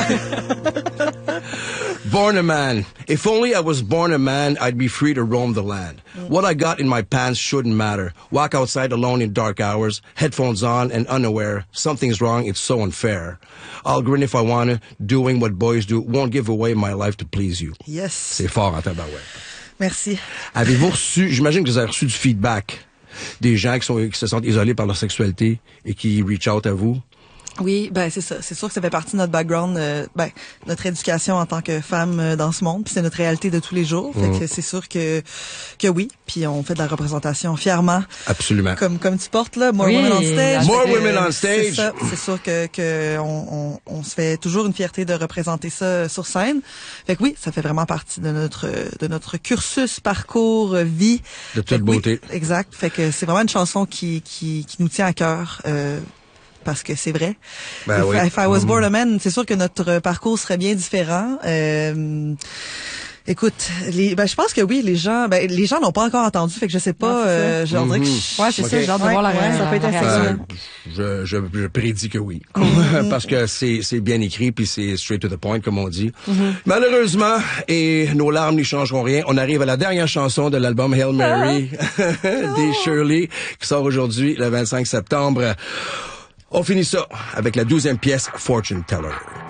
Born a man. If only I was born a man, I'd be free to roam the land. What I got in my pants shouldn't matter. Walk outside alone in dark hours, headphones on and unaware. Something's wrong, it's so unfair. I'll grin if I wanna, doing what boys do. Won't give away my life to please you. Yes. C'est fort en tabarouette. Merci. Avez-vous reçu, j'imagine que vous avez reçu du feedback des gens qui se sentent isolés par leur sexualité et qui reach out à vous? Oui, ben c'est ça. C'est sûr que ça fait partie de notre background, notre éducation en tant que femme dans ce monde, puis c'est notre réalité de tous les jours. Fait que c'est sûr que oui, puis on fait de la représentation fièrement. Absolument. Comme tu portes là, More Women on Stage. More Women on Stage. C'est ça. C'est sûr que on se fait toujours une fierté de représenter ça sur scène. Fait que oui, ça fait vraiment partie de notre cursus, parcours, vie. De toute beauté. Oui, exact. Fait que c'est vraiment une chanson qui nous tient à cœur. Parce que c'est vrai. Ben oui. If I was born a man, c'est sûr que notre parcours serait bien différent. Écoute, je pense que oui, les gens n'ont pas encore entendu, fait que je sais pas. Je dirais que c'est ça, j'ai hâte de voir la réaction. Ça peut être assez je prédis que oui, parce que c'est bien écrit puis c'est straight to the point comme on dit. Malheureusement, et nos larmes n'y changeront rien. On arrive à la dernière chanson de l'album Hail Mary des Shirley qui sort aujourd'hui le 25 septembre. On finit ça avec la 12e pièce, Fortune Teller.